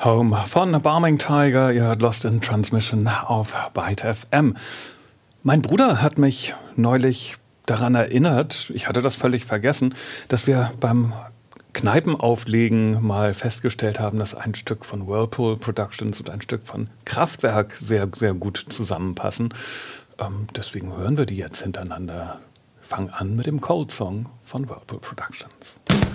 Home von Barming Tiger, ihr hört Lost in Transmission auf Byte FM. Mein Bruder hat mich neulich daran erinnert, ich hatte das völlig vergessen, dass wir beim Kneipenauflegen mal festgestellt haben, dass ein Stück von Whirlpool Productions und ein Stück von Kraftwerk sehr, sehr gut zusammenpassen. Deswegen hören wir die jetzt hintereinander. Fang an mit dem Cold Song von Whirlpool Productions.